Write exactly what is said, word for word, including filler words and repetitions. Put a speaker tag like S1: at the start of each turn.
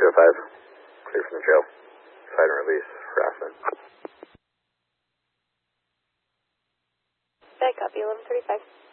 S1: two oh five, clear from the trail. Find and release, harassment.
S2: Back copy, eleven thirty-five.